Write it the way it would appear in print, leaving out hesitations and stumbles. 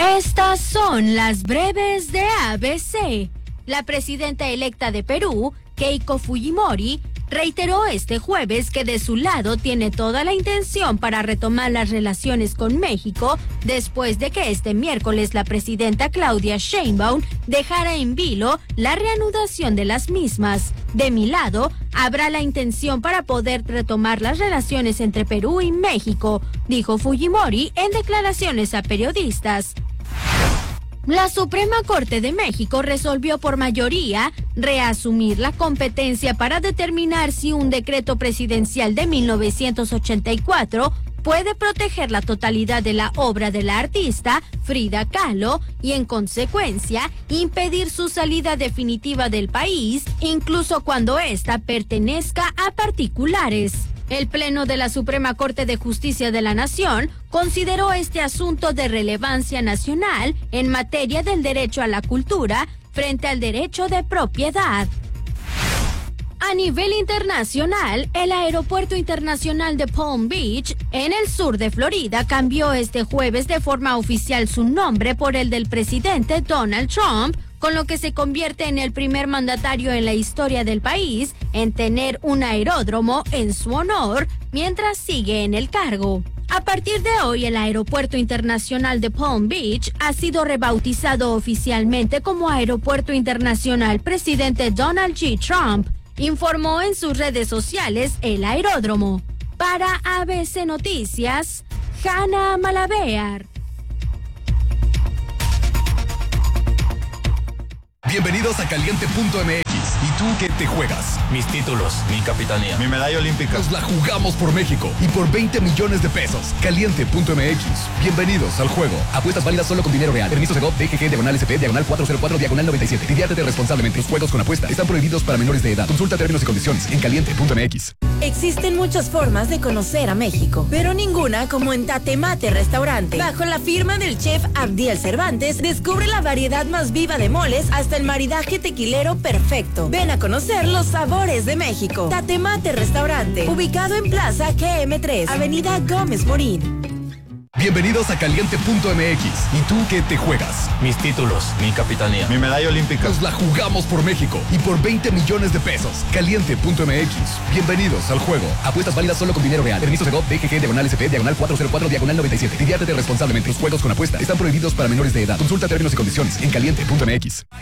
Estas son las breves de ABC. La presidenta electa de Perú, Keiko Fujimori, reiteró este jueves que de su lado tiene toda la intención para retomar las relaciones con México después de que este miércoles la presidenta Claudia Sheinbaum dejara en vilo la reanudación de las mismas. De mi lado, habrá la intención para poder retomar las relaciones entre Perú y México, dijo Fujimori en declaraciones a periodistas. La Suprema Corte de México resolvió por mayoría reasumir la competencia para determinar si un decreto presidencial de 1984 puede proteger la totalidad de la obra de la artista Frida Kahlo y, en consecuencia, impedir su salida definitiva del país, incluso cuando ésta pertenezca a particulares. El Pleno de la Suprema Corte de Justicia de la Nación consideró este asunto de relevancia nacional en materia del derecho a la cultura frente al derecho de propiedad. A nivel internacional, el Aeropuerto Internacional de Palm Beach, en el sur de Florida, cambió este jueves de forma oficial su nombre por el del presidente Donald Trump, con lo que se convierte en el primer mandatario en la historia del país en tener un aeródromo en su honor mientras sigue en el cargo. A partir de hoy, el Aeropuerto Internacional de Palm Beach ha sido rebautizado oficialmente como Aeropuerto Internacional Presidente Donald J. Trump, informó en sus redes sociales el aeródromo. Para ABC Noticias, Hanna Malabear. Bienvenidos a Caliente.mx. ¿Y tú qué te juegas? Mis títulos, mi capitanía, mi medalla olímpica. Nos la jugamos por México y por 20 millones de pesos. Caliente.mx. Bienvenidos al juego. Apuestas válidas solo con dinero real. Permiso Segov, DGG, /SP, /404, /97. Diviértete responsablemente. Los juegos con apuesta están prohibidos para menores de edad. Consulta términos y condiciones en Caliente.mx. Existen muchas formas de conocer a México, pero ninguna como en Tate Mate Restaurante. Bajo la firma del chef Abdiel Cervantes, descubre la variedad más viva de moles hasta el maridaje tequilero perfecto. Ven a conocer los sabores de México. Tate Mate Restaurante, ubicado en Plaza GM3, Avenida Gómez Morín. Bienvenidos a Caliente.mx. ¿Y tú qué te juegas? Mis títulos, mi capitanía, mi medalla olímpica. Nos la jugamos por México y por 20 millones de pesos. Caliente.mx. Bienvenidos al juego. Apuestas válidas solo con dinero real. Permiso Segov, DGG, /SP, /404, /97. Diviértete responsablemente. Los juegos con apuesta están prohibidos para menores de edad. Consulta términos y condiciones en Caliente.mx.